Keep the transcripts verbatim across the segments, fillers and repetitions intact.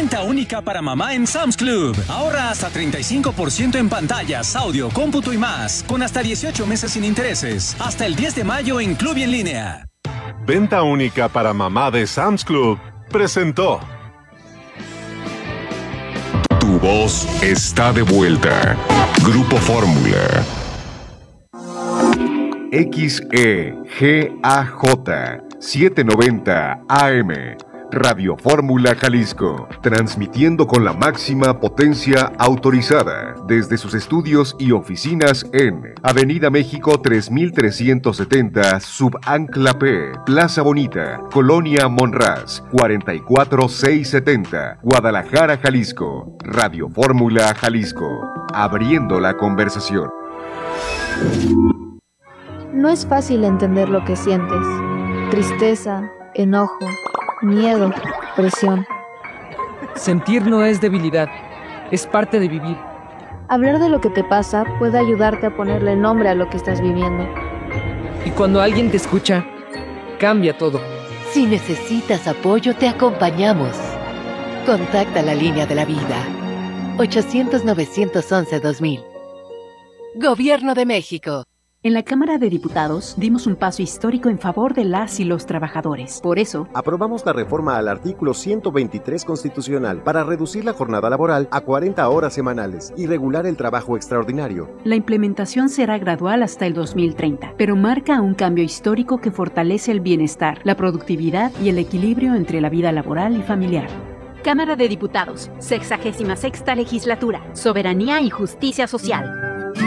Venta única para mamá en Sam's Club. Ahorra hasta treinta y cinco por ciento en pantallas, audio, cómputo y más, con hasta dieciocho meses sin intereses. Hasta el diez de mayo en Club y en línea. Venta única para mamá de Sam's Club presentó. Tu voz está de vuelta. Grupo Fórmula. X E G A J setecientos noventa A M Radio Fórmula Jalisco, transmitiendo con la máxima potencia autorizada desde sus estudios y oficinas en Avenida México tres mil trescientos setenta, Subancla P, Plaza Bonita, Colonia Monraz, cuarenta y cuatro mil seiscientos setenta, Guadalajara, Jalisco. Radio Fórmula Jalisco, abriendo la conversación. No es fácil entender lo que sientes. Tristeza, enojo, miedo, presión. Sentir no es debilidad, es parte de vivir. Hablar de lo que te pasa puede ayudarte a ponerle nombre a lo que estás viviendo. Y cuando alguien te escucha, cambia todo. Si necesitas apoyo, te acompañamos. Contacta la línea de la vida. ochocientos, novecientos once, dos mil. Gobierno de México. En la Cámara de Diputados dimos un paso histórico en favor de las y los trabajadores. Por eso, aprobamos la reforma al artículo ciento veintitrés constitucional para reducir la jornada laboral a cuarenta horas semanales y regular el trabajo extraordinario. La implementación será gradual hasta el dos mil treinta, pero marca un cambio histórico que fortalece el bienestar, la productividad y el equilibrio entre la vida laboral y familiar. Cámara de Diputados, sexagésima sexta legislatura, soberanía y justicia social.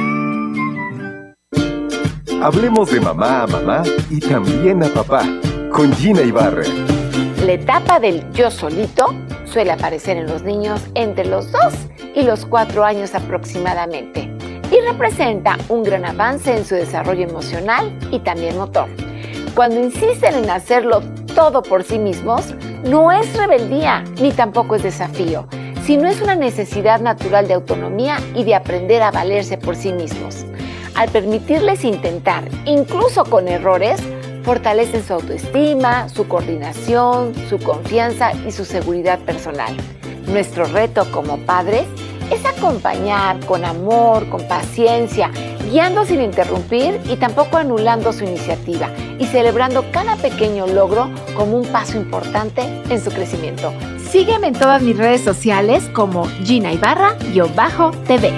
Hablemos de mamá a mamá y también a papá, con Gina Ibarra. La etapa del yo solito suele aparecer en los niños entre los dos y los cuatro años aproximadamente y representa un gran avance en su desarrollo emocional y también motor. Cuando insisten en hacerlo todo por sí mismos, no es rebeldía ni tampoco es desafío, sino es una necesidad natural de autonomía y de aprender a valerse por sí mismos. Al permitirles intentar, incluso con errores, fortalecen su autoestima, su coordinación, su confianza y su seguridad personal. Nuestro reto como padres es acompañar con amor, con paciencia, guiando sin interrumpir y tampoco anulando su iniciativa y celebrando cada pequeño logro como un paso importante en su crecimiento. Sígueme en todas mis redes sociales como Gina Ibarra-T V.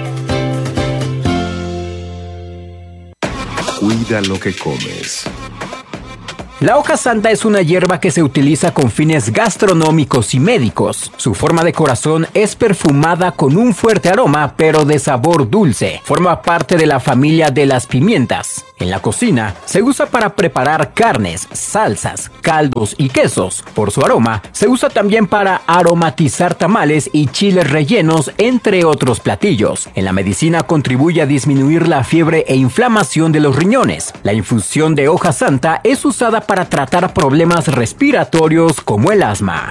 Cuida lo que comes. La hoja santa es una hierba que se utiliza con fines gastronómicos y médicos. Su forma de corazón es perfumada con un fuerte aroma, pero de sabor dulce. Forma parte de la familia de las pimientas. En la cocina, se usa para preparar carnes, salsas, caldos y quesos. Por su aroma, se usa también para aromatizar tamales y chiles rellenos, entre otros platillos. En la medicina contribuye a disminuir la fiebre e inflamación de los riñones. La infusión de hoja santa es usada para tratar problemas respiratorios como el asma.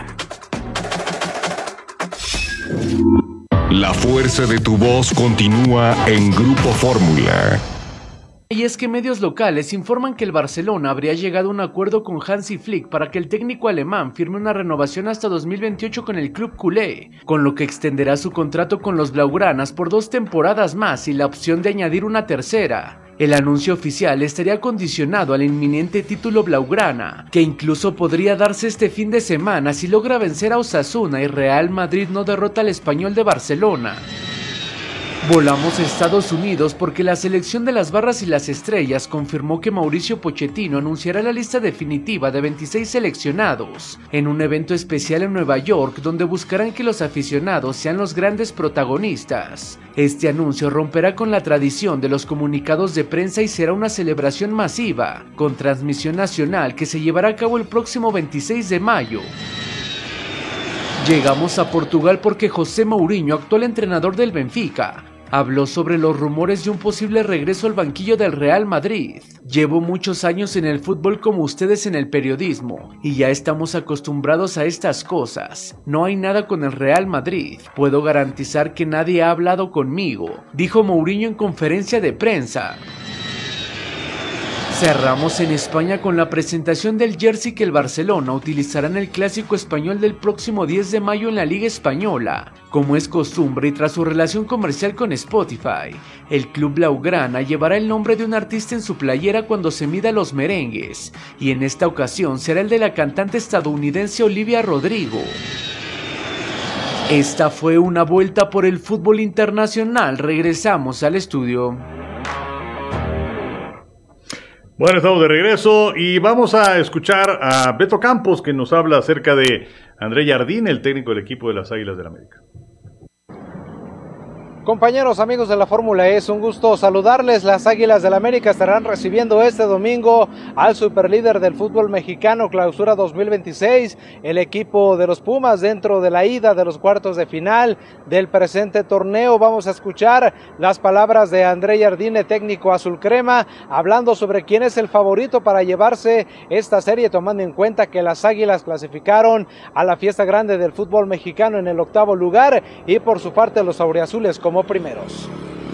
La fuerza de tu voz continúa en Grupo Fórmula. Y es que medios locales informan que el Barcelona habría llegado a un acuerdo con Hansi Flick para que el técnico alemán firme una renovación hasta dos mil veintiocho con el club culé, con lo que extenderá su contrato con los blaugranas por dos temporadas más y la opción de añadir una tercera. El anuncio oficial estaría condicionado al inminente título blaugrana, que incluso podría darse este fin de semana si logra vencer a Osasuna y Real Madrid no derrota al Español de Barcelona. Volamos a Estados Unidos porque la selección de las Barras y las Estrellas confirmó que Mauricio Pochettino anunciará la lista definitiva de veintiséis seleccionados en un evento especial en Nueva York donde buscarán que los aficionados sean los grandes protagonistas. Este anuncio romperá con la tradición de los comunicados de prensa y será una celebración masiva, con transmisión nacional que se llevará a cabo el próximo veintiséis de mayo. Llegamos a Portugal porque José Mourinho, actual entrenador del Benfica, habló sobre los rumores de un posible regreso al banquillo del Real Madrid. Llevo muchos años en el fútbol como ustedes en el periodismo, y ya estamos acostumbrados a estas cosas. No hay nada con el Real Madrid. Puedo garantizar que nadie ha hablado conmigo, dijo Mourinho en conferencia de prensa. Cerramos en España con la presentación del jersey que el Barcelona utilizará en el Clásico Español del próximo diez de mayo en la Liga Española. Como es costumbre y tras su relación comercial con Spotify, el club blaugrana llevará el nombre de un artista en su playera cuando se mida los merengues, y en esta ocasión será el de la cantante estadounidense Olivia Rodrigo. Esta fue una vuelta por el fútbol internacional. Regresamos al estudio. Bueno, estamos de regreso y vamos a escuchar a Beto Campos, que nos habla acerca de André Jardine, el técnico del equipo de las Águilas del América. Compañeros, amigos de la Fórmula E, es un gusto saludarles. Las Águilas del América estarán recibiendo este domingo al superlíder del fútbol mexicano Clausura dos mil veintiséis, el equipo de los Pumas, dentro de la ida de los cuartos de final del presente torneo. Vamos a escuchar las palabras de André Jardine, técnico azul crema, hablando sobre quién es el favorito para llevarse esta serie, tomando en cuenta que las Águilas clasificaron a la fiesta grande del fútbol mexicano en el octavo lugar, y por su parte los auriazules como primeros.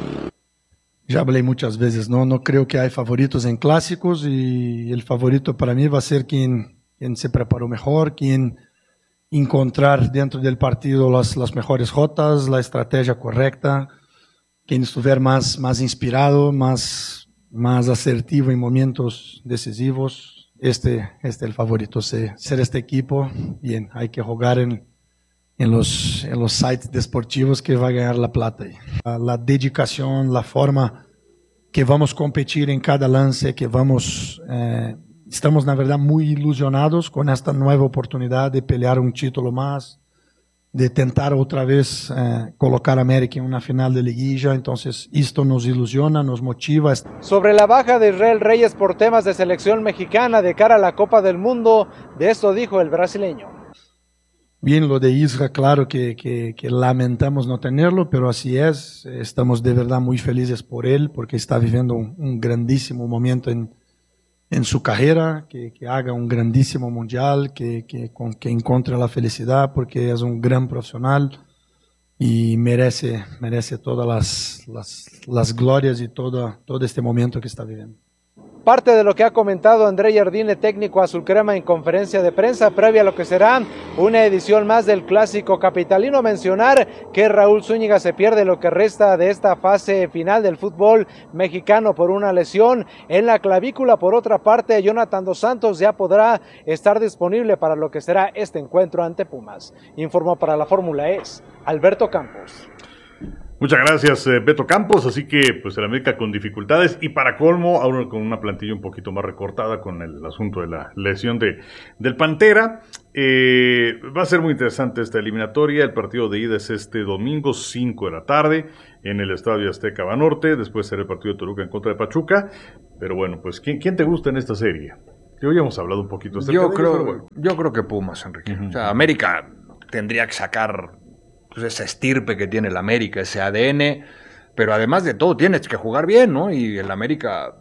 Ya hablé muchas veces, ¿no? No creo que hay favoritos en clásicos, y el favorito para mí va a ser quien, quien se preparó mejor, quien encontrar dentro del partido las, las mejores jotas, la estrategia correcta, quien estuviera más, más inspirado, más, más asertivo en momentos decisivos. Este, este es el favorito, ser, ser este equipo. Bien, hay que jugar en En los, en los sites deportivos que va a ganar la plata. La, la dedicación, la forma que vamos a competir en cada lance, que vamos, eh, estamos na verdad muy ilusionados con esta nueva oportunidad de pelear un título más, de tentar otra vez eh, colocar a América en una final de liguilla. Entonces esto nos ilusiona, nos motiva. Sobre la baja de Israel Reyes por temas de selección mexicana de cara a la Copa del Mundo, de esto dijo el brasileño. Bien, lo de Isra, claro que, que, que lamentamos no tenerlo, pero así es. Estamos de verdad muy felices por él, porque está viviendo un, un grandísimo momento en, en su carrera, que, que haga un grandísimo mundial, que, que, con, que encuentre la felicidad, porque es un gran profesional y merece, merece todas las, las, las glorias y todo, todo este momento que está viviendo. Parte de lo que ha comentado André Jardine, técnico azul crema, en conferencia de prensa previa a lo que será una edición más del Clásico Capitalino. Mencionar que Raúl Zúñiga se pierde lo que resta de esta fase final del fútbol mexicano por una lesión en la clavícula. Por otra parte, Jonathan Dos Santos ya podrá estar disponible para lo que será este encuentro ante Pumas. Informó para la Fórmula E Alberto Campos. Muchas gracias, eh, Beto Campos. Así que, pues, el América con dificultades y para colmo, ahora con una plantilla un poquito más recortada con el asunto de la lesión de, del Pantera. Eh, va a ser muy interesante esta eliminatoria. El partido de ida es este domingo, cinco de la tarde, en el Estadio Azteca Banorte. Después será el partido de Toluca en contra de Pachuca. Pero bueno, pues, ¿quién, quién te gusta en esta serie? Yo ya hemos hablado un poquito acerca yo de creo, ello, bueno. Yo creo que Pumas, Enrique. Uh-huh. O sea, América tendría que sacar pues esa estirpe que tiene el América, ese A D N, pero además de todo tienes que jugar bien, ¿no? Y el América,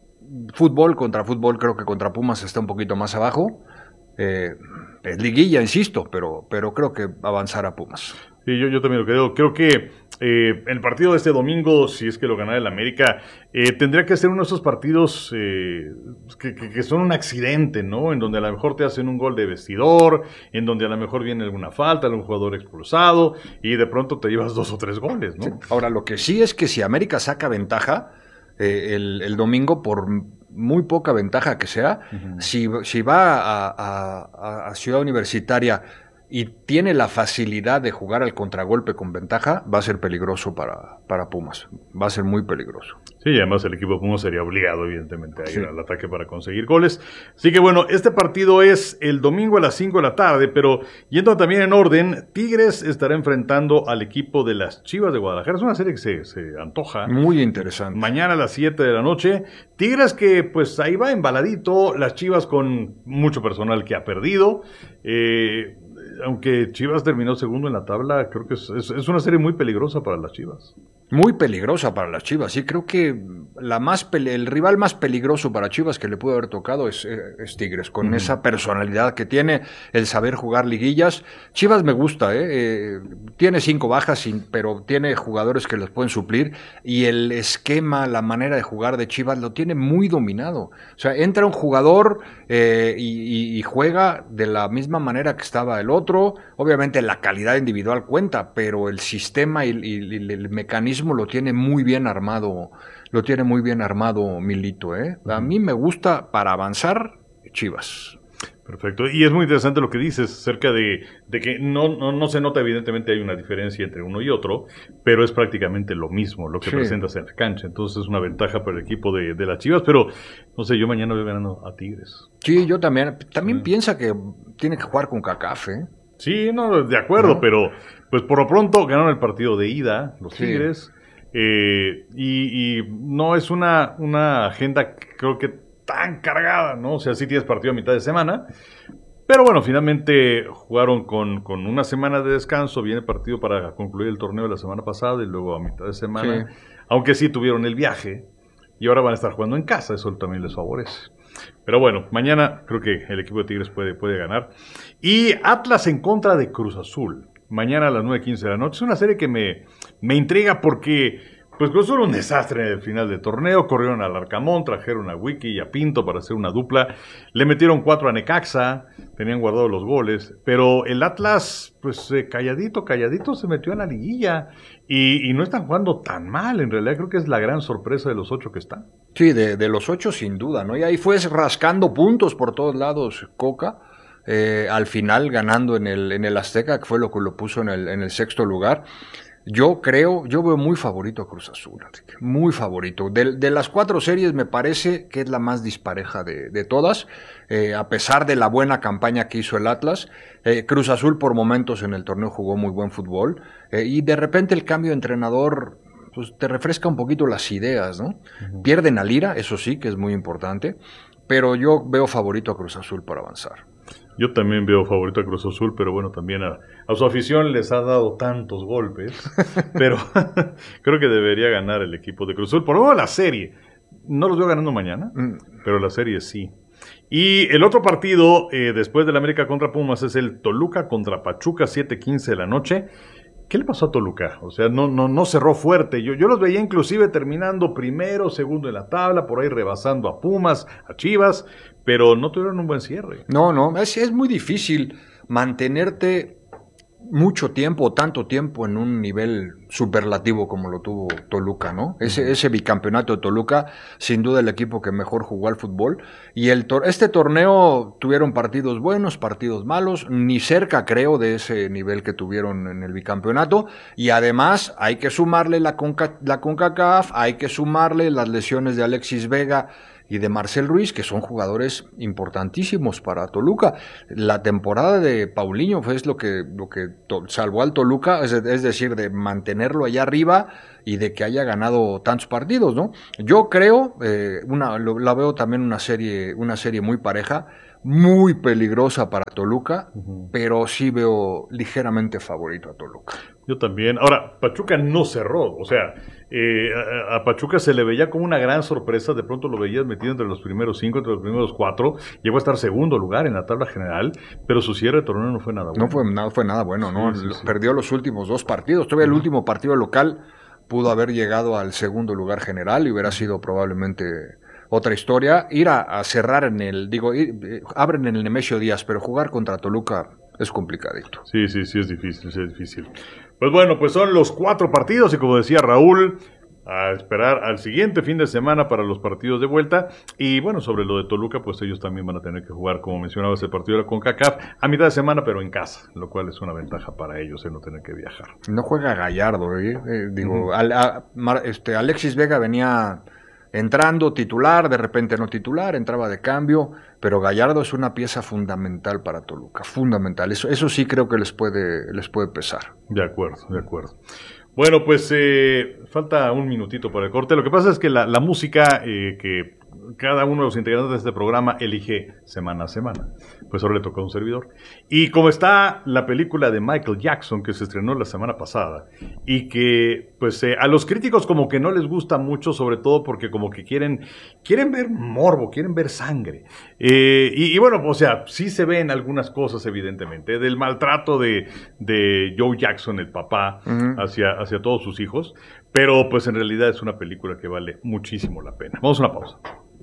fútbol contra fútbol, creo que contra Pumas está un poquito más abajo. Eh, es liguilla, insisto, pero, pero creo que avanzará Pumas. Sí, yo, yo también lo creo. Creo que eh, el partido de este domingo, si es que lo gana el América, eh, tendría que ser uno de esos partidos eh, que, que, que son un accidente, ¿no? En donde a lo mejor te hacen un gol de vestidor, en donde a lo mejor viene alguna falta, algún jugador expulsado, y de pronto te llevas dos o tres goles, ¿no? Sí. Ahora, lo que sí es que si América saca ventaja eh, el, el domingo, por muy poca ventaja que sea, uh-huh. si, si va a, a, a Ciudad Universitaria y tiene la facilidad de jugar al contragolpe con ventaja, va a ser peligroso para, para Pumas. Va a ser muy peligroso. Sí, y además el equipo de Pumas sería obligado, evidentemente, a ir sí. al ataque para conseguir goles. Así que bueno, este partido es el domingo a las cinco de la tarde, pero yendo también en orden, Tigres estará enfrentando al equipo de las Chivas de Guadalajara. Es una serie que se, se antoja. Muy interesante. Mañana a las siete de la noche. Tigres que pues ahí va embaladito, las Chivas con mucho personal que ha perdido. Eh... Aunque Chivas terminó segundo en la tabla, creo que es, es, es una serie muy peligrosa para las Chivas. Muy peligrosa para las Chivas, sí, creo que la más pele- el rival más peligroso para Chivas que le pudo haber tocado es, es Tigres, con uh-huh. esa personalidad que tiene, el saber jugar liguillas. Chivas me gusta, ¿eh? eh tiene cinco bajas, sin, pero tiene jugadores que los pueden suplir, y el esquema, la manera de jugar de Chivas lo tiene muy dominado. O sea, entra un jugador eh, y, y, y juega de la misma manera que estaba el otro. Obviamente la calidad individual cuenta, pero el sistema y, y, y el mecanismo lo tiene muy bien armado. Lo tiene muy bien armado Milito, ¿eh? A mí me gusta para avanzar Chivas. Perfecto. Y es muy interesante lo que dices acerca de, de que no, no, no se nota, evidentemente hay una diferencia entre uno y otro, pero es prácticamente lo mismo lo que sí. presentas en la cancha. Entonces es una ventaja para el equipo de, de las Chivas, pero no sé, yo mañana voy ganando a Tigres. Sí, yo también. También sí. piensa que tiene que jugar con CACAF, ¿eh? Sí, no, de acuerdo, ¿no? Pero pues por lo pronto ganaron el partido de ida, los sí. Tigres. Eh, y, y no es una, una agenda, creo que tan cargada, ¿no? O sea, sí tienes partido a mitad de semana, pero bueno, finalmente jugaron con, con una semana de descanso, viene el partido para concluir el torneo de la semana pasada y luego a mitad de semana, sí. aunque sí tuvieron el viaje y ahora van a estar jugando en casa, eso también les favorece. Pero bueno, mañana creo que el equipo de Tigres puede, puede ganar. Y Atlas en contra de Cruz Azul. Mañana a las nueve quince de la noche. Es una serie que me, me intriga porque pues Cruz Azul un desastre en el final del torneo. Corrieron al Arcamón, trajeron a Wiki y a Pinto para hacer una dupla. Le metieron cuatro a Necaxa, tenían guardados los goles. Pero el Atlas, pues eh, calladito, calladito se metió a la liguilla. Y, y no están jugando tan mal, en realidad creo que es la gran sorpresa de los ocho que están. Sí, de, de los ocho sin duda, ¿no? Y ahí fue rascando puntos por todos lados Coca. Eh, al final ganando en el, en el Azteca, que fue lo que lo puso en el, en el sexto lugar. Yo creo, yo veo muy favorito a Cruz Azul, muy favorito. De, de las cuatro series me parece que es la más dispareja de, de todas, eh, a pesar de la buena campaña que hizo el Atlas. Eh, Cruz Azul por momentos en el torneo jugó muy buen fútbol, eh, y de repente el cambio de entrenador pues te refresca un poquito las ideas, ¿no? Uh-huh. Pierden a Lira, eso sí, que es muy importante, pero yo veo favorito a Cruz Azul para avanzar. Yo también veo favorito a Cruz Azul, pero bueno, también a, a su afición les ha dado tantos golpes, pero creo que debería ganar el equipo de Cruz Azul. Por lo menos la serie, no los veo ganando mañana, mm. pero la serie sí. Y el otro partido, eh, después del América contra Pumas, es el Toluca contra Pachuca, siete quince de la noche. ¿Qué le pasó a Toluca? O sea, no, no, no cerró fuerte. Yo, yo los veía inclusive terminando primero, segundo en la tabla, por ahí rebasando a Pumas, a Chivas, pero no tuvieron un buen cierre. No, no, es, es muy difícil mantenerte mucho tiempo o tanto tiempo en un nivel superlativo como lo tuvo Toluca, ¿no? Ese, ese bicampeonato de Toluca, sin duda el equipo que mejor jugó al fútbol. Y el tor- este torneo tuvieron partidos buenos, partidos malos, ni cerca creo de ese nivel que tuvieron en el bicampeonato. Y además hay que sumarle la, Conca- la CONCACAF, hay que sumarle las lesiones de Alexis Vega y de Marcel Ruiz, que son jugadores importantísimos para Toluca. La temporada de Paulinho fue lo que, lo que to, salvó al Toluca, es, es decir, de mantenerlo allá arriba y de que haya ganado tantos partidos, ¿no? Yo creo, eh, una, lo, la veo también una serie, una serie muy pareja, muy peligrosa para Toluca, uh-huh. pero sí veo ligeramente favorito a Toluca. Yo también. Ahora, Pachuca no cerró, o sea, eh, a, a Pachuca se le veía como una gran sorpresa, de pronto lo veías metido entre los primeros cinco, entre los primeros cuatro, llegó a estar segundo lugar en la tabla general, pero su cierre de torneo no fue nada bueno. No fue nada, fue nada bueno, ¿no? Sí, sí, sí. Perdió los últimos dos partidos, todavía el último partido local pudo haber llegado al segundo lugar general y hubiera sido probablemente otra historia. Ir a, a cerrar en el, digo, ir, eh, abren en el Nemesio Díaz, pero jugar contra Toluca es complicadito. Sí, sí, sí es difícil, sí es difícil. Pues bueno, pues son los cuatro partidos y como decía Raúl, a esperar al siguiente fin de semana para los partidos de vuelta. Y bueno, sobre lo de Toluca, pues ellos también van a tener que jugar, como mencionabas, el partido de la CONCACAF a mitad de semana, pero en casa, lo cual es una ventaja para ellos, el no tener que viajar. No juega Gallardo, ¿eh? Eh, digo, uh-huh. al, a, este, Alexis Vega venía entrando titular, de repente no titular, entraba de cambio, pero Gallardo es una pieza fundamental para Toluca, fundamental. Eso, eso sí creo que les puede, les puede pesar. De acuerdo, de acuerdo. Bueno, pues eh, falta un minutito para el corte. Lo que pasa es que la, la música eh, que cada uno de los integrantes de este programa elige semana a semana. Pues ahora le tocó a un servidor. Y como está la película de Michael Jackson que se estrenó la semana pasada y que pues eh, a los críticos como que no les gusta mucho, sobre todo porque como que quieren, quieren ver morbo, quieren ver sangre. Eh, y, y bueno, o sea, sí se ven algunas cosas evidentemente, del maltrato de, de Joe Jackson, el papá, uh-huh. hacia, hacia todos sus hijos, pero pues en realidad es una película que vale muchísimo la pena. Vamos a una pausa.